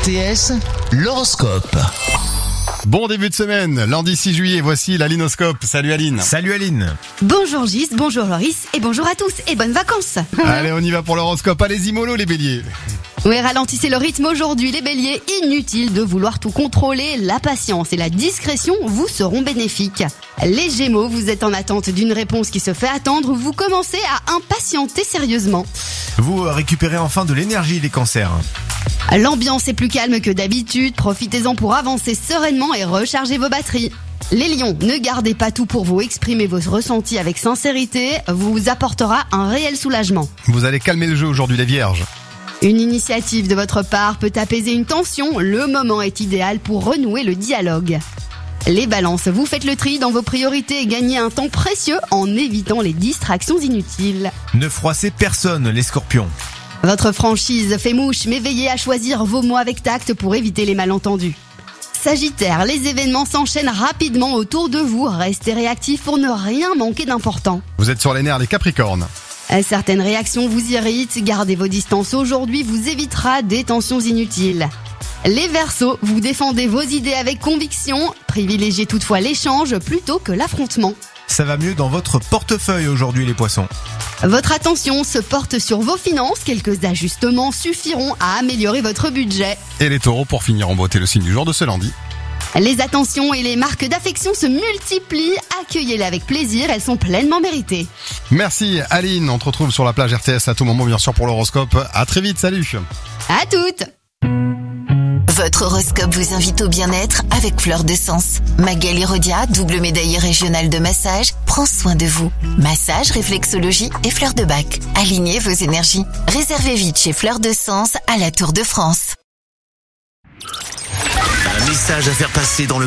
RTS, l'horoscope. Bon début de semaine, lundi 6 juillet, voici la Linoscope. Salut Aline. Salut Aline. Bonjour Gis, bonjour Loris et bonjour à tous et bonnes vacances. Allez, on y va pour l'horoscope. Allez-y mollo les béliers. Oui, ralentissez le rythme aujourd'hui les béliers, inutile de vouloir tout contrôler, la patience et la discrétion vous seront bénéfiques. Les gémeaux, vous êtes en attente d'une réponse qui se fait attendre, vous commencez à impatienter sérieusement. Vous récupérez enfin de l'énergie, les cancers. L'ambiance est plus calme que d'habitude, profitez-en pour avancer sereinement et recharger vos batteries. Les lions, ne gardez pas tout pour vous, exprimez vos ressentis avec sincérité, vous apportera un réel soulagement. Vous allez calmer le jeu aujourd'hui les vierges. Une initiative de votre part peut apaiser une tension, le moment est idéal pour renouer le dialogue. Les balances, vous faites le tri dans vos priorités et gagnez un temps précieux en évitant les distractions inutiles. Ne froissez personne, les scorpions. Votre franchise fait mouche, mais veillez à choisir vos mots avec tact pour éviter les malentendus. Sagittaire, les événements s'enchaînent rapidement autour de vous, restez réactifs pour ne rien manquer d'important. Vous êtes sur les nerfs les capricornes. Certaines réactions vous irritent, gardez vos distances aujourd'hui vous évitera des tensions inutiles. Les Verseaux, vous défendez vos idées avec conviction, privilégiez toutefois l'échange plutôt que l'affrontement. Ça va mieux dans votre portefeuille aujourd'hui, les poissons. Votre attention se porte sur vos finances, quelques ajustements suffiront à améliorer votre budget. Et les taureaux pour finir en beauté, le signe du jour de ce lundi. Les attentions et les marques d'affection se multiplient, accueillez-les avec plaisir, elles sont pleinement méritées. Merci Aline, on te retrouve sur la plage RTS à tout moment bien sûr pour l'horoscope. À très vite, salut. À toutes. Votre horoscope vous invite au bien-être avec Fleur de Sens. Magali Rodia, double médaillée régionale de massage, prend soin de vous. Massage, réflexologie et fleurs de bac. Alignez vos énergies. Réservez vite chez Fleur de Sens à la Tour de France. Un message à faire passer dans le